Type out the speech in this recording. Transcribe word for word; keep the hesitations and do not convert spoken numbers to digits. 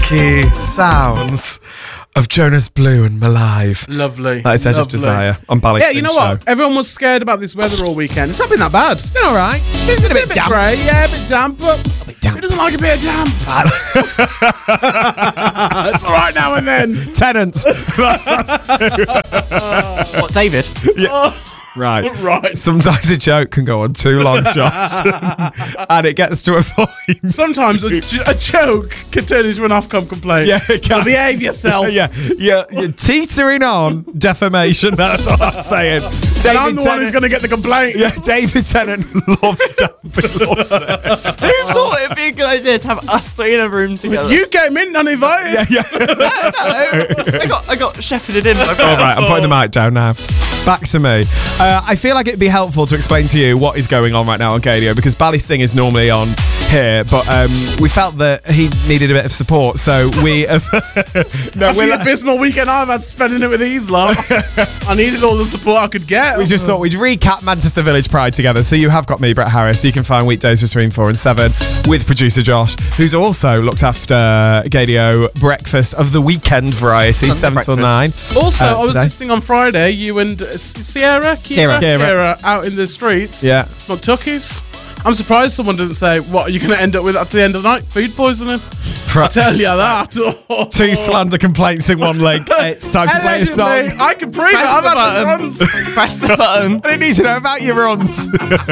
silky sounds of Jonas Blue and Malive. Lovely. That is Edge Lovely. of Desire on Bally Yeah, you know Show. what? Everyone was scared about this weather all weekend. It's not been that bad. It's been all right. It's been a bit damp. Grey, yeah, a bit damp, but damp. who doesn't like a bit of damp? It's all right now and then. Tenants. What, David? Yeah. Right. Right. Sometimes a joke can go on too long, Josh. And it gets to a point. Sometimes a, j- a joke can turn into an Ofcom complaint. Yeah, it can. So behave yourself. Yeah, yeah, you're teetering on defamation. That's what I'm saying. David And I'm the one Tennant- who's going to get the complaint. Yeah, David Tennant loves Dumpy, loves it. Who thought it'd be a good idea to have us three in a room together? You came in uninvited. Yeah, yeah. I got I got shepherded in. All right, I'm putting the mic down now. Back to me. Uh, I feel like it'd be helpful to explain to you what is going on right now on Gadio, because Bally Singh is normally on here, but um, we felt that he needed a bit of support, so we have... no, After we're the abysmal weekend I've had spending it with these lot, I needed all the support I could get. We just thought we'd recap Manchester Village Pride together. So you have got me, Brett Harris. You can find weekdays between four and seven with producer Josh, who's also looked after Gadio breakfast of the weekend variety, Sunday seven till nine. Also, uh, I was today. listening on Friday, you and uh, Sierra, Kira, Kira. Kira. Kira, out in the streets. Yeah. Not Tuckies. I'm surprised someone didn't say, what are you going to end up with at the end of the night? Food poisoning? I tell you that. Two slander complaints in one link. It's time to play a song. Allegedly, I can prove it. I've had the runs. Press the button. I didn't need to know about your runs.